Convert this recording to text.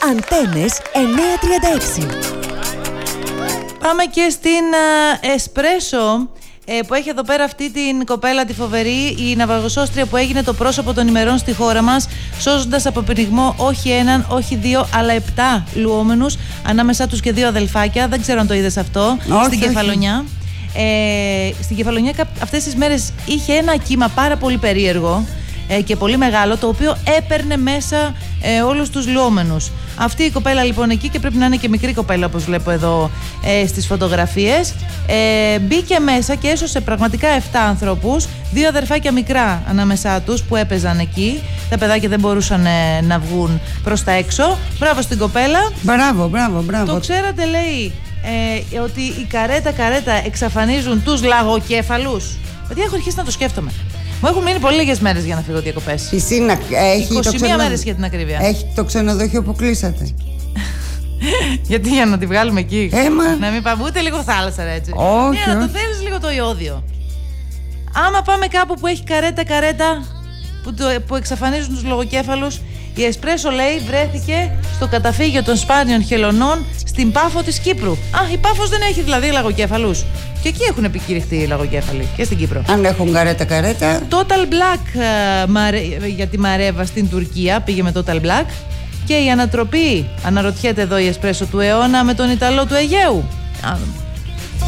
Αντένες 936. Πάμε και στην Εσπρέσο που έχει εδώ πέρα αυτή την κοπέλα τη φοβερή, η ναυαγοσώστρια που έγινε το πρόσωπο των ημερών στη χώρα μας, σώζοντας από πνιγμό όχι έναν, όχι δύο, αλλά 7 λουόμενους, ανάμεσά τους και 2 αδελφάκια. Δεν ξέρω αν το είδες αυτό. Στην Κεφαλονιά. Στην Κεφαλονιά αυτές τις μέρες είχε ένα κύμα πάρα πολύ περίεργο και πολύ μεγάλο, το οποίο έπαιρνε μέσα όλους τους λουόμενους. Αυτή η κοπέλα λοιπόν εκεί, και πρέπει να είναι και μικρή κοπέλα όπως βλέπω εδώ στις φωτογραφίες, μπήκε μέσα και έσωσε πραγματικά 7 ανθρώπους, 2 αδερφάκια μικρά ανάμεσά τους που έπαιζαν εκεί. Τα παιδάκια δεν μπορούσαν να βγουν προς τα έξω. Μπράβο στην κοπέλα. Μπράβο. Το ξέρατε, λέει, ότι οι καρέτα εξαφανίζουν τους λαγοκέφαλους? Γιατί έχω αρχίσει να το σκέφτομαι. Μου έχουν μείνει πολύ λίγες μέρες για να φύγω διακοπές. Πισίνα έχει 21 μέρες για την ακρίβεια. Έχει το ξενοδοχείο που κλείσατε. Γιατί, για να τη βγάλουμε εκεί? Να μην πάμε ούτε λίγο θάλασσα, ρε, έτσι. Όχι. Να το θέλεις λίγο το ιόδιο. Άμα πάμε κάπου που έχει καρέτα που εξαφανίζουν τους λογοκέφαλους, η Εσπρέσο, λέει, βρέθηκε στο καταφύγιο των σπάνιων χελωνών στην Πάφο της Κύπρου. Η Πάφος δεν έχει δηλαδή λαγοκέφαλους? Και εκεί έχουν επικηρυχθεί οι λαγοκέφαλοι, και στην Κύπρο. Αν έχουν καρέτα. Total Black για τη Μαρέβα στην Τουρκία, πήγε με Total Black. Και η ανατροπή, αναρωτιέται εδώ η Εσπρέσο, του αιώνα με τον Ιταλό του Αιγαίου.